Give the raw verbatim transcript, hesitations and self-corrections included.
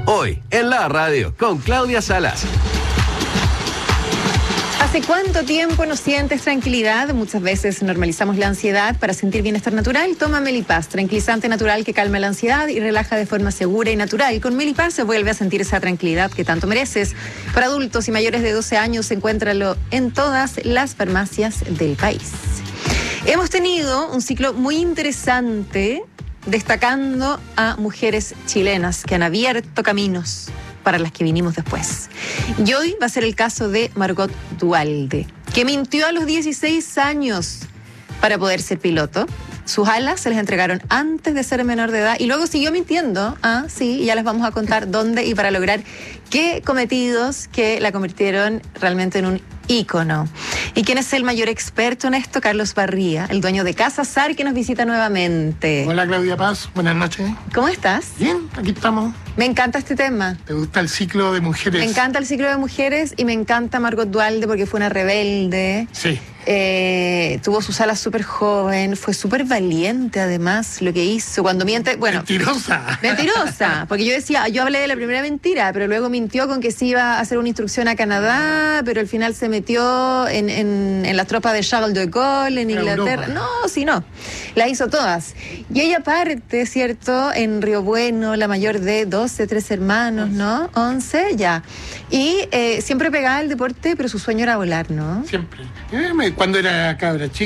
Hoy, en la radio, con Claudia Salas. ¿Hace cuánto tiempo no sientes tranquilidad? Muchas veces normalizamos la ansiedad para sentir bienestar natural. Toma Melipaz, tranquilizante natural que calma la ansiedad y relaja de forma segura y natural. Con Melipaz se vuelve a sentir esa tranquilidad que tanto mereces. Para adultos y mayores de doce años, encuéntralo en todas las farmacias del país. Hemos tenido un ciclo muy interesante destacando a mujeres chilenas que han abierto caminos para las que vinimos después. Y hoy va a ser el caso de Margot Duhalde, que mintió a los dieciséis años para poder ser piloto. Sus alas se les entregaron antes de ser menor de edad y luego siguió mintiendo. Ah, sí, y ya les vamos a contar dónde y para lograr qué cometidos que la convirtieron realmente en un ícono. ¿Y quién es el mayor experto en esto? Carlos Barría, el dueño de Casa Sar, que nos visita nuevamente. Hola, Claudia Paz, buenas noches. ¿Cómo estás? Bien, aquí estamos. Me encanta este tema. ¿Te gusta el ciclo de mujeres? Me encanta el ciclo de mujeres y me encanta Margot Duhalde porque fue una rebelde. Sí. Eh, tuvo sus alas súper joven, fue súper valiente además lo que hizo. Cuando miente, bueno... Mentirosa. Mentirosa, porque yo decía, yo hablé de la primera mentira, pero luego mintió con que se iba a hacer una instrucción a Canadá, pero al final se metió en, en, en las tropas de Charles de Gaulle en Inglaterra. Europa. No, sí, no. Las hizo todas. Y ella parte, ¿cierto? En Río Bueno, la mayor de doce, tres hermanos, ¿no? once, ya. Y eh, siempre pegaba al deporte, pero su sueño era volar, ¿no? Siempre. Eh, me- Cuando era cabra chica.